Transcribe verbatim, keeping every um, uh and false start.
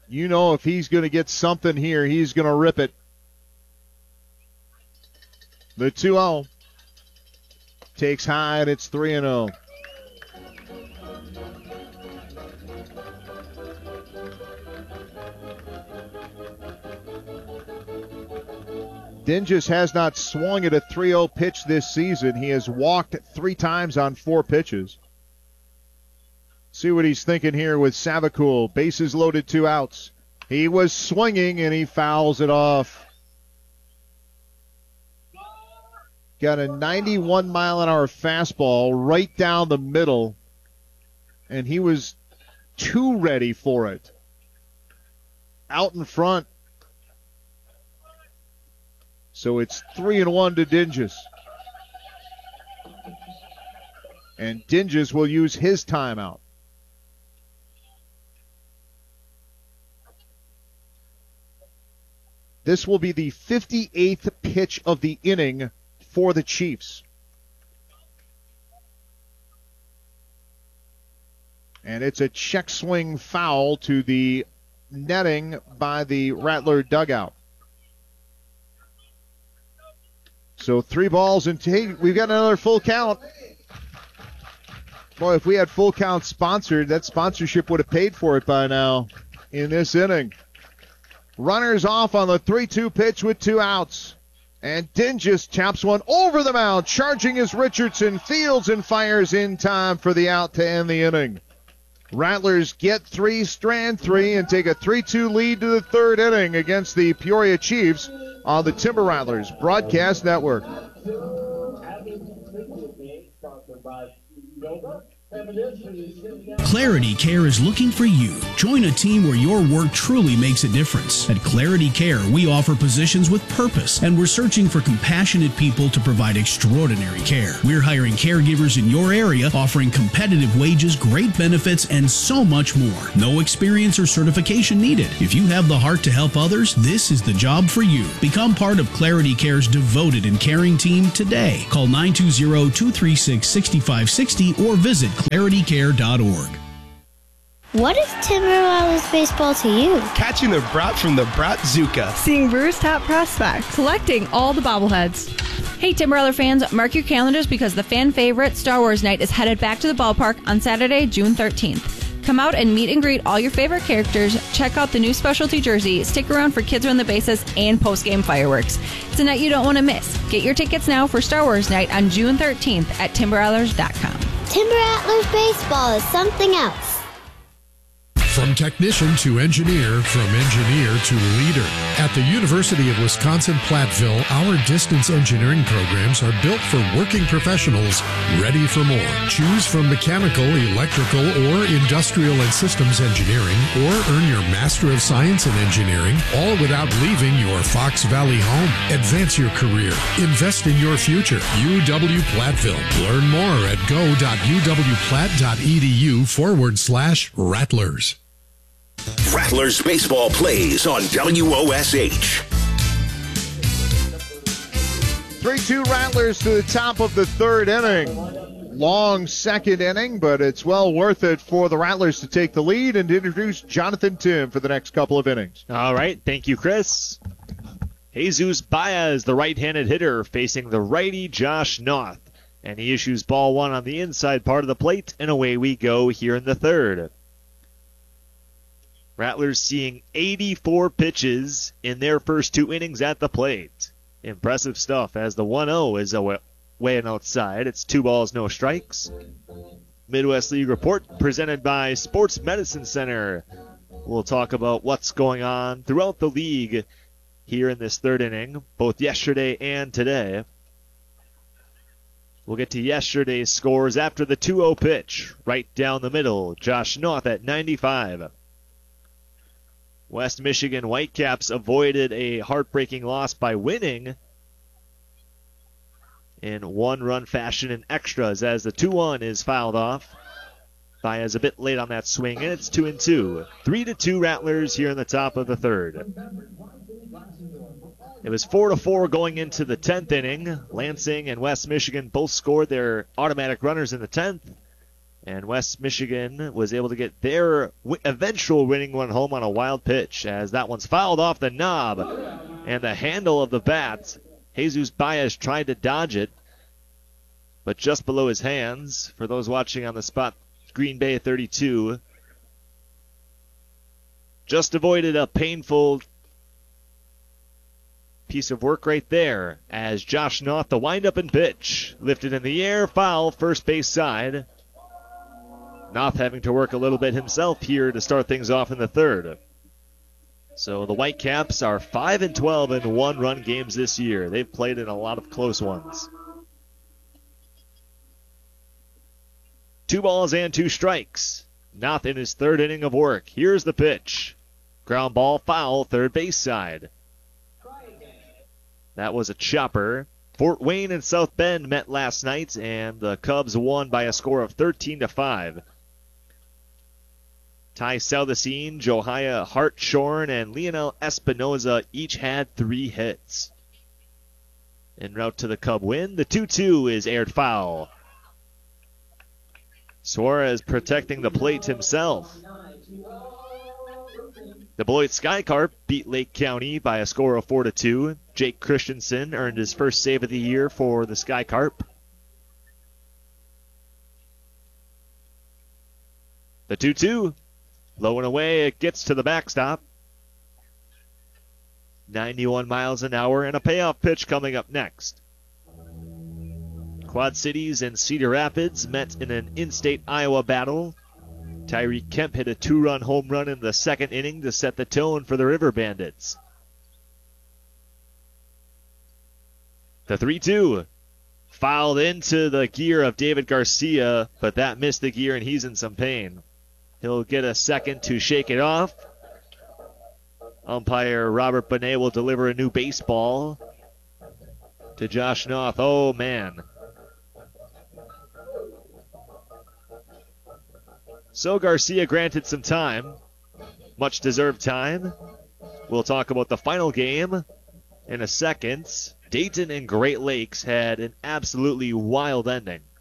You know if he's going to get something here, he's going to rip it. The two oh takes high, and it's three and oh. Dinges has not swung at a three oh pitch this season. He has walked three times on four pitches. See what he's thinking here with Savakul. Bases loaded, two outs. He was swinging, and he fouls it off. Got a ninety-one mile an hour fastball right down the middle, and he was too ready for it. Out in front. So it's three and one to Dinges. And Dinges will use his timeout. This will be the fifty-eighth pitch of the inning for the Chiefs. And it's a check swing foul to the netting by the Rattler dugout. So three balls and hey, we've got another full count. Boy, if we had full count sponsored, that sponsorship would have paid for it by now in this inning. Runners off on the three two pitch with two outs. And Dinges chops one over the mound. Charging is Richardson. Fields and fires in time for the out to end the inning. Rattlers get three, strand three, and take a three two lead to the third inning against the Peoria Chiefs on the Timber Rattlers Broadcast Network. Clarity Care is looking for you. Join a team where your work truly makes a difference. At Clarity Care, we offer positions with purpose, and we're searching for compassionate people to provide extraordinary care. We're hiring caregivers in your area, offering competitive wages, great benefits, and so much more. No experience or certification needed. If you have the heart to help others, this is the job for you. Become part of Clarity Care's devoted and caring team today. Call nine two zero, two three six, six five six zero or visit clarity care dot org. What is Timber Rattlers baseball to you? Catching the brat from the Bratzuka. Seeing Brewers top prospects. Collecting all the bobbleheads. Hey, Timber Rattler fans, mark your calendars because the fan favorite Star Wars Night is headed back to the ballpark on Saturday, June thirteenth. Come out and meet and greet all your favorite characters, check out the new specialty jersey, stick around for Kids Run the Bases, and post-game fireworks. It's a night you don't want to miss. Get your tickets now for Star Wars Night on June thirteenth at timber rattlers dot com. Timber Rattlers baseball is something else. From technician to engineer, from engineer to leader. At the University of Wisconsin-Platteville, our distance engineering programs are built for working professionals ready for more. Choose from mechanical, electrical, or industrial and systems engineering, or earn your Master of Science in Engineering, all without leaving your Fox Valley home. Advance your career. Invest in your future. U W-Platteville. Learn more at go.uwplatt.edu forward slash Rattlers. Rattlers baseball plays on W O S H. three two Rattlers to the top of the third inning. Long second inning, but it's well worth it for the Rattlers to take the lead and to introduce Jonathan Tim for the next couple of innings. All right, thank you, Chris. Jesus Baez, the right-handed hitter, facing the righty Josh Noth. And he issues ball one on the inside part of the plate, and away we go here in the third. Rattlers seeing eighty-four pitches in their first two innings at the plate. Impressive stuff as the one oh is away and outside. It's two balls, no strikes. Midwest League Report presented by Sports Medicine Center. We'll talk about what's going on throughout the league here in this third inning, both yesterday and today. We'll get to yesterday's scores after the two oh pitch. Right down the middle, Josh Noth at ninety-five. West Michigan Whitecaps avoided a heartbreaking loss by winning in one-run fashion in extras as the two one is fouled off. Baez a bit late on that swing, and it's two and two. three to two Rattlers here in the top of the third. It was four to four going into the tenth inning. Lansing and West Michigan both scored their automatic runners in the tenth. And West Michigan was able to get their w- eventual winning one home on a wild pitch, as that one's fouled off the knob and the handle of the bat. Jesus Baez tried to dodge it, but just below his hands. For those watching on the spot, Green Bay thirty-two just avoided a painful piece of work right there, as Josh Knopf, the windup and pitch, lifted in the air, foul, first base side. Knopf having to work a little bit himself here to start things off in the third. So the Whitecaps are five and twelve in one-run games this year. They've played in a lot of close ones. Two balls and two strikes. Knopf in his third inning of work. Here's the pitch. Ground ball, foul, third base side. That was a chopper. Fort Wayne and South Bend met last night, and the Cubs won by a score of thirteen to five. Ty Southesine, Josiah Hartshorn, and Leonel Espinoza each had three hits. En route to the Cub win, the two two is aired foul. Suarez protecting the plate himself. The Beloit Skycarp beat Lake County by a score of four to two. Jake Christensen earned his first save of the year for the Skycarp. The two two. Low and away, it gets to the backstop. ninety-one miles an hour, and a payoff pitch coming up next. Quad Cities and Cedar Rapids met in an in-state Iowa battle. Tyreek Kemp hit a two-run home run in the second inning to set the tone for the River Bandits. The three two. Fouled into the gear of David Garcia, but that missed the gear and he's in some pain. He'll get a second to shake it off. Umpire Robert Bonet will deliver a new baseball to Josh Knopf. Oh, man. So Garcia granted some time, much deserved time. We'll talk about the final game in a second. Dayton and Great Lakes had an absolutely wild ending.